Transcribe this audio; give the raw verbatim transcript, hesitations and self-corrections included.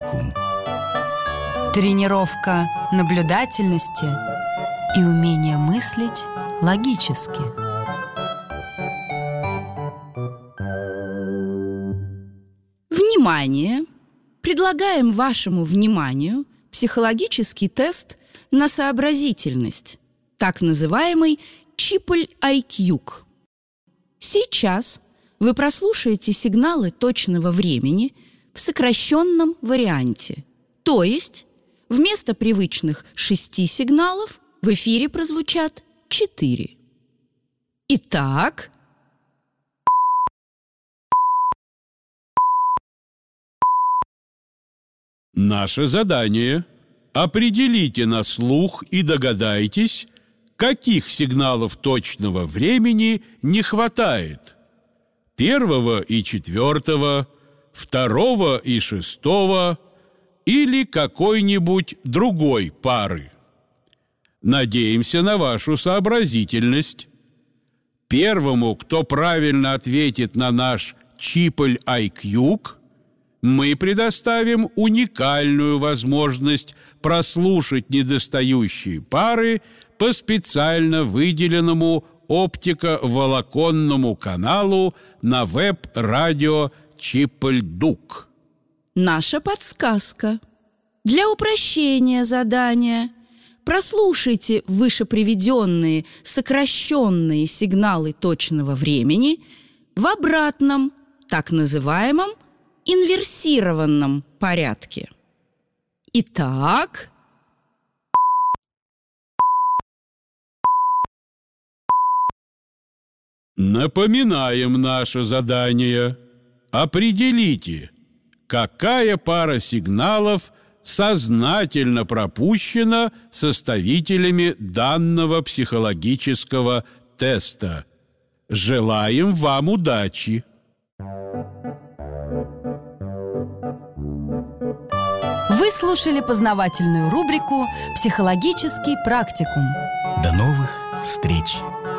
Практикум. Тренировка наблюдательности и умение мыслить логически. Внимание! Предлагаем вашему вниманию психологический тест на сообразительность, так называемый Чиполь-ай кью. Сейчас вы прослушаете сигналы точного времени в сокращенном варианте, то есть вместо привычных шести сигналов в эфире прозвучат четыре. Итак, наше задание – определите на слух и догадайтесь, каких сигналов точного времени не хватает. Первого и четвертого, второго и шестого или какой-нибудь другой пары. Надеемся на вашу сообразительность. Первому, кто правильно ответит на наш Чиполь-ай кью, мы предоставим уникальную возможность прослушать недостающие пары по специально выделенному оптиковолоконному каналу на веб-радио Чиполь-Дук. Наша подсказка. Для упрощения задания прослушайте вышеприведенные сокращенные сигналы точного времени в обратном, так называемом инверсированном порядке. Итак, напоминаем наше задание. Определите, какая пара сигналов сознательно пропущена составителями данного психологического теста. Желаем вам удачи! Вы слушали познавательную рубрику «Психологический практикум». До новых встреч!